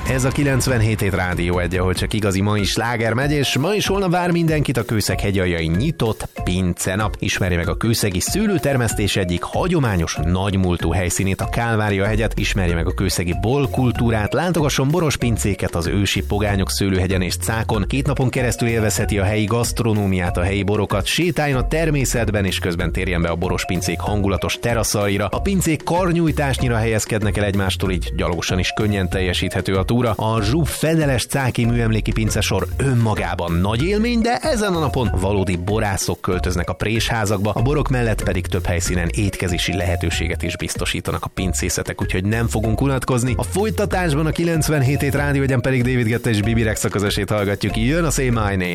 Ez a 97 Rádió 1, ahol csak igazi mai sláger megy, és ma is holnap vár mindenkit a Kőszeg hegyaljain nyitott pincenap. Ismerje meg a kőszegi szőlőtermesztés egyik hagyományos, nagymúltú helyszínét, a Kálvária hegyet, ismerje meg a kőszegi bolkultúrát, látogasson boros pincéket az ősi pogányok szőlőhegyen és Cákon, 2 napon keresztül élvezheti a helyi gasztronómiát, a helyi borokat, sétáljon a természetben, és közben térjen be a boros pincék hangulatos teraszaira. A pincék karnyújtásnyira helyezkednek el egymástól, így gyalogosan is könnyen teljesíthető a túra. A Zsub Fedeles cáki műemléki pincesor önmagában nagy élmény, de ezen a napon valódi borászok költöznek a présházakba, a borok mellett pedig több helyszínen étkezési lehetőséget is biztosítanak a pincészetek, úgyhogy nem fogunk unatkozni. A folytatásban a 97 Rádió 1 pedig David Guetta és Bibi Rexha közösét hallgatjuk. Jön a Say My Name.